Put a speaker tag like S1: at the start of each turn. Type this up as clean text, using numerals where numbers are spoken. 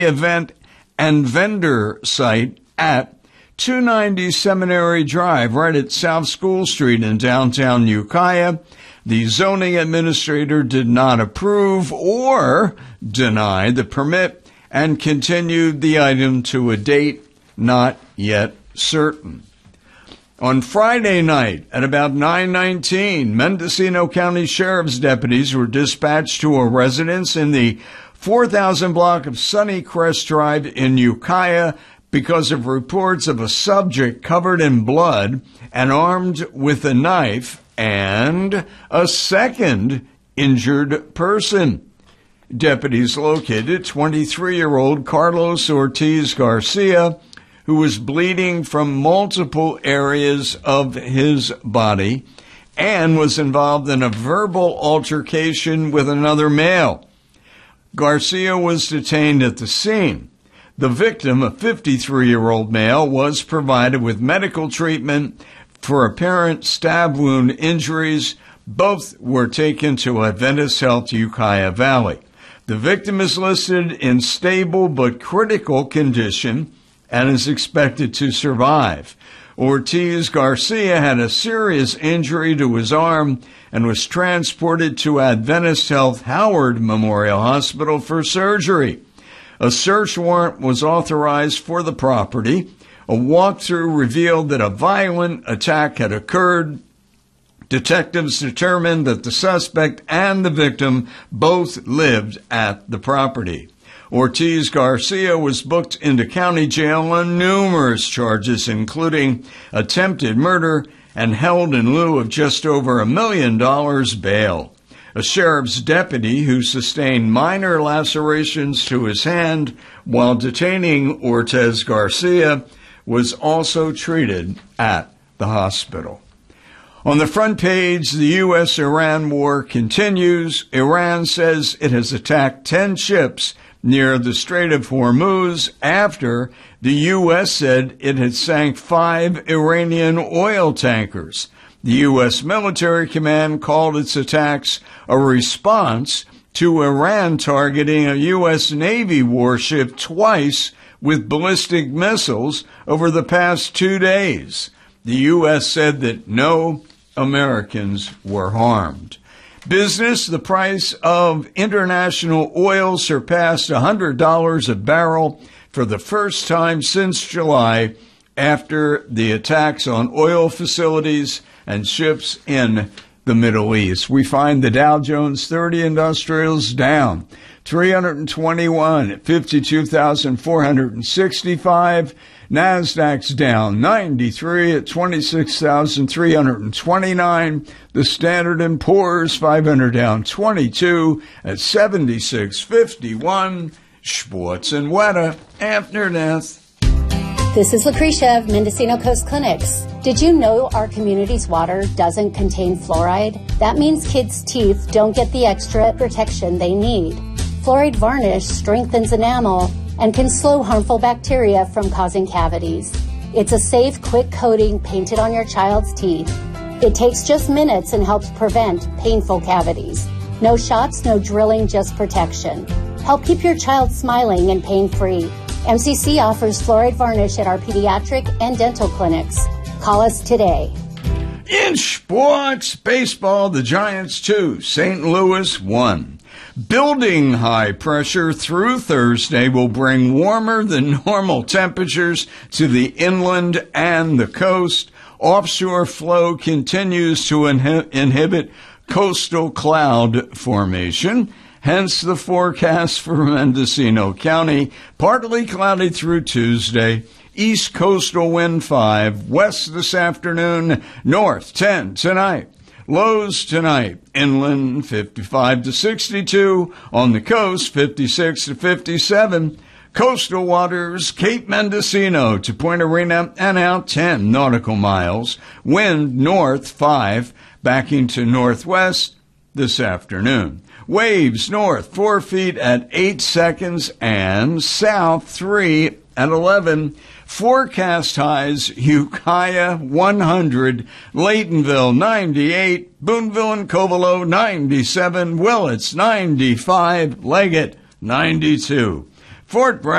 S1: event and vendor site at 290 Seminary Drive, right at South School Street in downtown Ukiah. The zoning administrator did not approve or deny the permit and continued the item to a date not yet certain. On Friday night at about 9:19, Mendocino County Sheriff's deputies were dispatched to a residence in the 4000 block of Sunnycrest Drive in Ukiah because of reports of a subject covered in blood and armed with a knife and a second injured person. Deputies located 23-year-old Carlos Ortiz Garcia, who was bleeding from multiple areas of his body and was involved in a verbal altercation with another male. Garcia was detained at the scene. The victim, a 53-year-old male, was provided with medical treatment for apparent stab wound injuries. Both were taken to Adventist Health Ukiah Valley. The victim is listed in stable but critical condition and is expected to survive. Ortiz Garcia had a serious injury to his arm and was transported to Adventist Health Howard Memorial Hospital for surgery. A search warrant was authorized for the property. A walkthrough revealed that a violent attack had occurred. Detectives determined that the suspect and the victim both lived at the property. Ortiz Garcia was booked into county jail on numerous charges, including attempted murder, and held in lieu of just over $1 million bail. A sheriff's deputy who sustained minor lacerations to his hand while detaining Ortiz Garcia was also treated at the hospital. On the front page, the U.S.-Iran war continues. Iran says it has attacked 10 ships near the Strait of Hormuz after the U.S. said it had sank 5 Iranian oil tankers. The U.S. military command called its attacks a response to Iran targeting a U.S. Navy warship twice with ballistic missiles over the past 2 days. The U.S. said that no Americans were harmed. Business, the price of international oil surpassed $100 a barrel for the first time since July after the attacks on oil facilities and ships in the Middle East. We find the Dow Jones 30 Industrials down 321 at 52,465. NASDAQ's down 93 at 26,329. The Standard & Poor's 500 down 22 at 76.51. Sports and weather after death.
S2: This is Lucretia of Mendocino Coast Clinics. Did you know our community's water doesn't contain fluoride? That means kids' teeth don't get the extra protection they need. Fluoride varnish strengthens enamel and can slow harmful bacteria from causing cavities. It's a safe, quick coating painted on your child's teeth. It takes just minutes and helps prevent painful cavities. No shots, no drilling, just protection. Help keep your child smiling and pain-free. MCC offers fluoride varnish at our pediatric and dental clinics. Call us today.
S1: In sports, baseball, the Giants 2, St. Louis 1. Building high pressure through Thursday will bring warmer than normal temperatures to the inland and the coast. Offshore flow continues to inhibit coastal cloud formation. Hence the forecast for Mendocino County, partly cloudy through Tuesday. East coastal wind 5, west this afternoon, north 10 tonight. Lows tonight, inland 55 to 62, on the coast 56 to 57. Coastal waters, Cape Mendocino to Point Arena and out 10 nautical miles. Wind north 5, backing to northwest this afternoon. Waves north 4 feet at 8 seconds and south 3 at 11. Forecast highs, Ukiah 100, Laytonville 98, Boonville and Covelo 97, Willits 95, Leggett 92. Fort Bragg